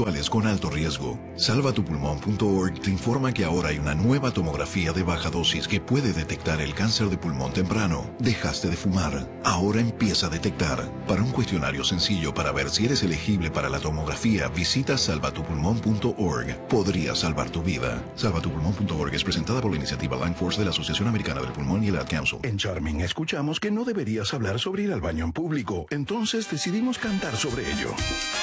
sexuales con alto riesgo. Salvatupulmón.org te informa que ahora hay una nueva tomografía de baja dosis que puede detectar el cáncer de pulmón temprano. Dejaste de fumar. Ahora empieza a detectar. Para un cuestionario sencillo para ver si eres elegible para la tomografía, visita salvatupulmón.org. Podría salvar tu vida. Salvatupulmón.org es presentada por la iniciativa Lung Force de la Asociación Americana del Pulmón y el Ad Council. En Charming escuchamos que no deberías hablar sobre ir al baño en público, entonces decidimos cantar sobre ello.